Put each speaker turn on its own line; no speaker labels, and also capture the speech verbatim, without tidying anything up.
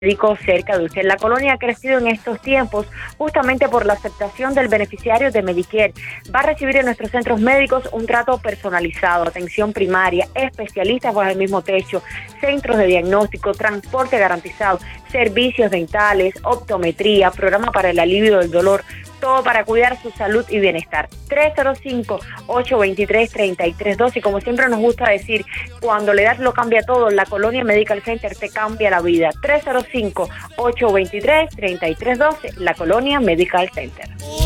médico cerca de usted. La colonia ha crecido en estos tiempos justamente por la aceptación del beneficiario de Medicare. Va a recibir en nuestros centros médicos un trato personalizado, atención primaria, especialistas bajo el mismo techo, centros de diagnóstico, transporte garantizado, servicios dentales, optometría, programa para el alivio del dolor, todo para cuidar su salud y bienestar. tres cero cinco, ocho dos tres, tres tres uno dos, y como siempre nos gusta decir, cuando la edad lo cambia todo, la Colonia Medical Center te cambia la vida. tres cero cinco, ocho dos tres, tres tres uno dos, la Colonia Medical Center.